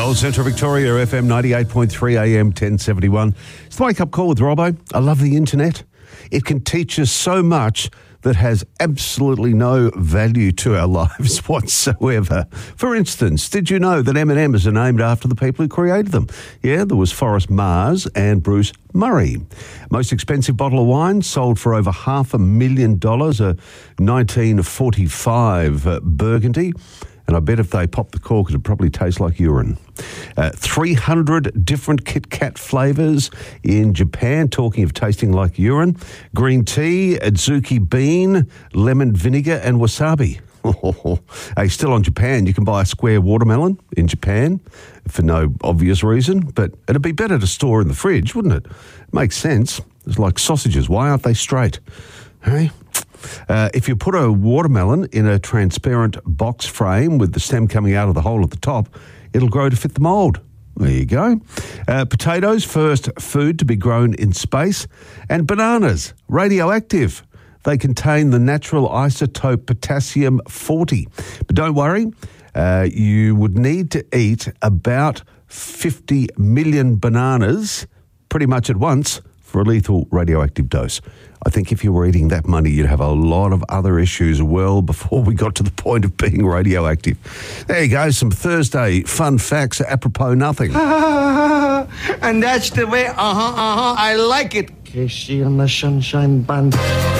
Old Central Victoria, FM 98.3 AM 1071. It's the Wake Up Call with Robbo. I love the internet. It can teach us so much that has absolutely no value to our lives whatsoever. For instance, did you know that M&M's are named after the people who created them? Yeah, there was Forrest Mars and Bruce Murray. Most expensive bottle of wine sold for over $500,000, a 1945 Burgundy. And I bet if they popped the cork, it'd probably taste like urine. 300 different Kit Kat flavours in Japan, talking of tasting like urine. Green tea, adzuki bean, lemon vinegar and wasabi. Hey, still on Japan, you can buy a square watermelon in Japan for no obvious reason, but it'd be better to store in the fridge, wouldn't it? Makes sense. It's like sausages. Why aren't they straight? Hey? If you put a watermelon in a transparent box frame with the stem coming out of the hole at the top, it'll grow to fit the mould. There you go. Potatoes, first food to be grown in space. And bananas, radioactive. They contain the natural isotope potassium-40. But don't worry, you would need to eat about 50 million bananas pretty much at once for a lethal radioactive dose. I think if you were eating that money, you'd have a lot of other issues well before we got to the point of being radioactive. There you go, some Thursday fun facts apropos nothing. And that's the way, I like it. Casey and the Sunshine Band.